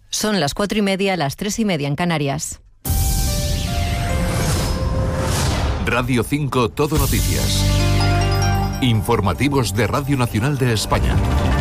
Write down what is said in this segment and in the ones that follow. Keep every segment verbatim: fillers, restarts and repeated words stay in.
Son las cuatro y media, las tres y media en Canarias. Radio cinco Todo Noticias. Informativos de Radio Nacional de España.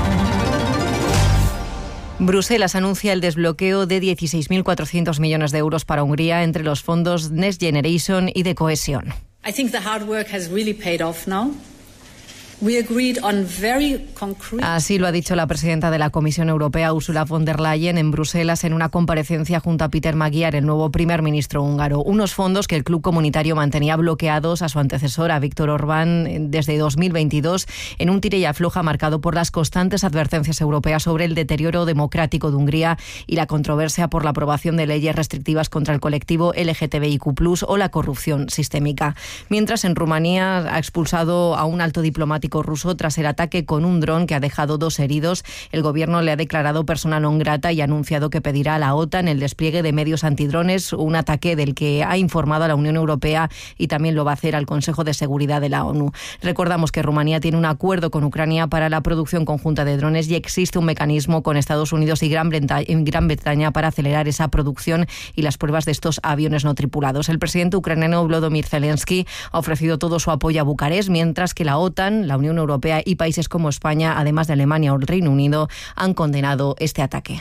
Bruselas anuncia el desbloqueo de dieciséis mil cuatrocientos millones de euros para Hungría entre los fondos Next Generation y de cohesión. I think the hard work has really paid off now. We agreed on very concrete... Así lo ha dicho la presidenta de la Comisión Europea, Ursula von der Leyen, en Bruselas en una comparecencia junto a Peter Magyar, el nuevo primer ministro húngaro. Unos fondos que el club comunitario mantenía bloqueados a su antecesor, a Viktor Orbán, desde dos mil veintidós, en un tire y afloja marcado por las constantes advertencias europeas sobre el deterioro democrático de Hungría y la controversia por la aprobación de leyes restrictivas contra el colectivo L G T B I Q plus, o la corrupción sistémica. Mientras, en Rumanía ha expulsado a un alto diplomático ruso tras el ataque con un dron que ha dejado dos heridos. El gobierno le ha declarado persona non grata y ha anunciado que pedirá a la OTAN el despliegue de medios antidrones, un ataque del que ha informado a la Unión Europea y también lo va a hacer al Consejo de Seguridad de la ONU. Recordamos que Rumanía tiene un acuerdo con Ucrania para la producción conjunta de drones y existe un mecanismo con Estados Unidos y Gran Bretaña, Gran Bretaña para acelerar esa producción y las pruebas de estos aviones no tripulados. El presidente ucraniano Volodymyr Zelensky ha ofrecido todo su apoyo a Bucarest, mientras que la OTAN, la Unión Europea y países como España, además de Alemania o el Reino Unido, han condenado este ataque.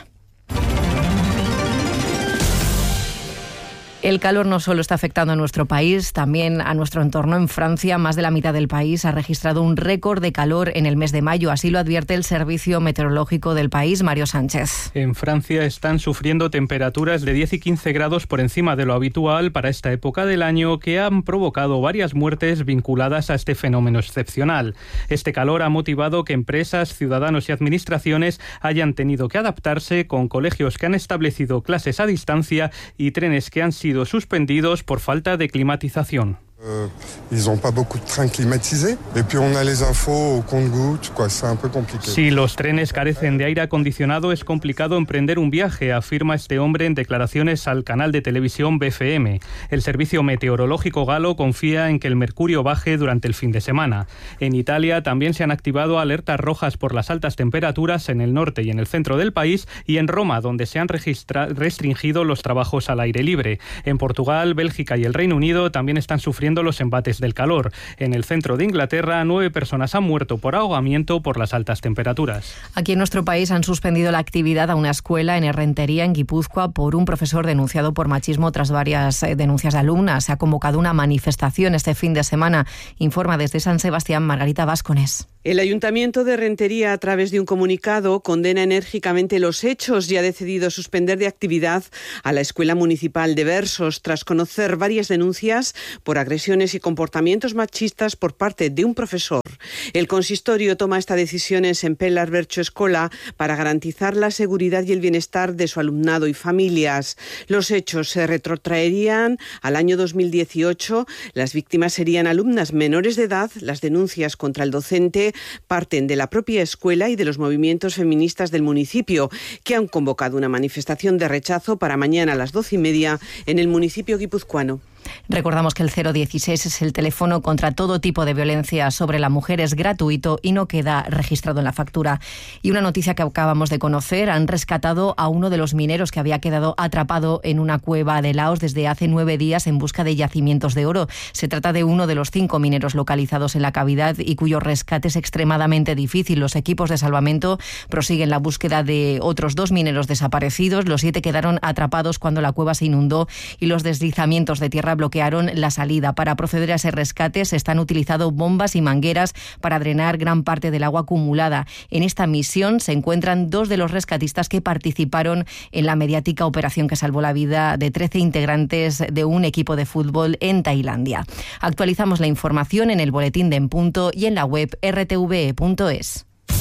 El calor no solo está afectando a nuestro país, también a nuestro entorno. En Francia, más de la mitad del país ha registrado un récord de calor en el mes de mayo. Así lo advierte el Servicio Meteorológico del país, Mario Sánchez. En Francia están sufriendo temperaturas de diez y quince grados por encima de lo habitual para esta época del año, que han provocado varias muertes vinculadas a este fenómeno excepcional. Este calor ha motivado que empresas, ciudadanos y administraciones hayan tenido que adaptarse, con colegios que han establecido clases a distancia y trenes que han sido suspendidos por falta de climatización. Euh, ils n'ont pas beaucoup de trains climatisés et puis on a les infos au compte-gouttes, quoi, c'est un peu compliqué. Si los trenes carecen de aire acondicionado, es complicado emprender un viaje, afirma este hombre en declaraciones al canal de televisión B F M. El Servicio Meteorológico galo confía en que el mercurio baje durante el fin de semana. En Italia también se han activado alertas rojas por las altas temperaturas en el norte y en el centro del país, y en Roma, donde se han registra- restringido los trabajos al aire libre. En Portugal, Bélgica y el Reino Unido también están sufriendo los embates del calor. En el centro de Inglaterra, nueve personas han muerto por ahogamiento por las altas temperaturas. Aquí en nuestro país han suspendido la actividad a una escuela en Errentería, en Guipúzcoa, por un profesor denunciado por machismo tras varias denuncias de alumnas. Se ha convocado una manifestación este fin de semana. Informa desde San Sebastián Margarita Váscones. El Ayuntamiento de Rentería, a través de un comunicado, condena enérgicamente los hechos y ha decidido suspender de actividad a la Escuela Municipal de Versos tras conocer varias denuncias por agresiones y comportamientos machistas por parte de un profesor. El consistorio toma esta decisión en Sempelar Bercho Escola para garantizar la seguridad y el bienestar de su alumnado y familias. Los hechos se retrotraerían al año dos mil dieciocho. Las víctimas serían alumnas menores de edad. Las denuncias contra el docente parten de la propia escuela y de los movimientos feministas del municipio, que han convocado una manifestación de rechazo para mañana a las doce y media en el municipio guipuzcoano. Recordamos que el cero dieciséis es el teléfono contra todo tipo de violencia sobre la mujer, es gratuito y no queda registrado en la factura. Y una noticia que acabamos de conocer: han rescatado a uno de los mineros que había quedado atrapado en una cueva de Laos desde hace nueve días en busca de yacimientos de oro. Se trata de uno de los cinco mineros localizados en la cavidad y cuyo rescate es extremadamente difícil. Los equipos de salvamento prosiguen la búsqueda de otros dos mineros desaparecidos. Los siete quedaron atrapados cuando la cueva se inundó y los deslizamientos de tierra bloquearon la salida. Para proceder a ese rescate se están utilizando bombas y mangueras para drenar gran parte del agua acumulada. En esta misión se encuentran dos de los rescatistas que participaron en la mediática operación que salvó la vida de trece integrantes de un equipo de fútbol en Tailandia. Actualizamos la información en el boletín de En Punto y en la web r t v e punto es.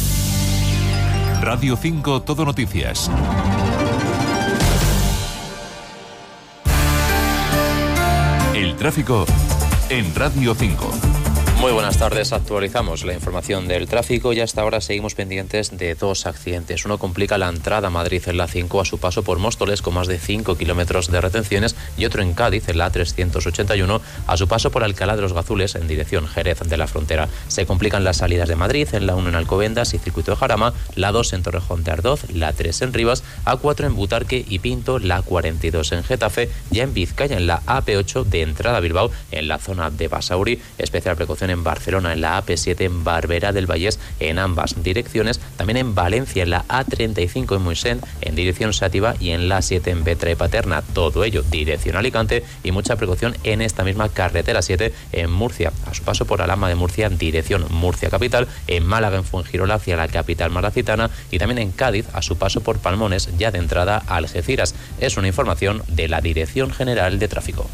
Radio cinco Todo Noticias. El tráfico en Radio cinco. Muy buenas tardes, actualizamos la información del tráfico y hasta ahora seguimos pendientes de dos accidentes. Uno complica la entrada a Madrid en la A cinco a su paso por Móstoles con más de cinco kilómetros de retenciones y otro en Cádiz en la A trescientos ochenta y uno a su paso por Alcalá de los Gazules en dirección Jerez de la Frontera. Se complican las salidas de Madrid en la uno en Alcobendas y Circuito de Jarama, la dos en Torrejón de Ardoz, la tres en Rivas, A cuatro en Butarque y Pinto, la cuarenta y dos en Getafe, ya en Vizcaya en la A P ocho de entrada a Bilbao en la zona de Basauri, especial precaución en Barcelona en la A P siete en Barberá del Vallés en ambas direcciones, también en Valencia en la A treinta y cinco en Moixent en dirección Sátiva y en la siete en Vetra y Paterna, todo ello dirección Alicante, y mucha precaución en esta misma carretera siete en Murcia, a su paso por Alhama de Murcia en dirección Murcia capital, en Málaga en Fuengirola hacia la capital malacitana y también en Cádiz a su paso por Palmones ya de entrada a Algeciras. Es una información de la Dirección General de Tráfico.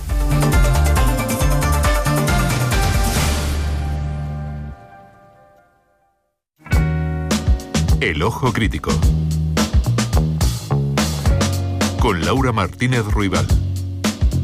El Ojo Crítico con Laura Martínez Ruibal.